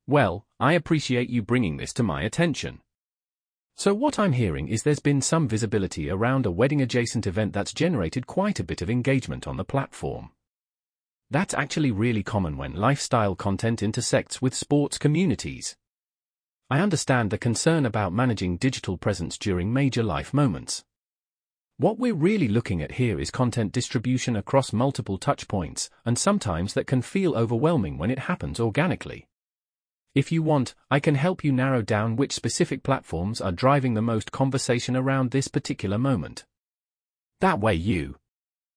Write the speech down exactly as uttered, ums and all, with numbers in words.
Well, I appreciate you bringing this to my attention. So what I'm hearing is there's been some visibility around a wedding-adjacent event that's generated quite a bit of engagement on the platform. That's actually really common when lifestyle content intersects with sports communities. I understand the concern about managing digital presence during major life moments. What we're really looking at here is content distribution across multiple touchpoints, and sometimes that can feel overwhelming when it happens organically. If you want, I can help you narrow down which specific platforms are driving the most conversation around this particular moment. That way you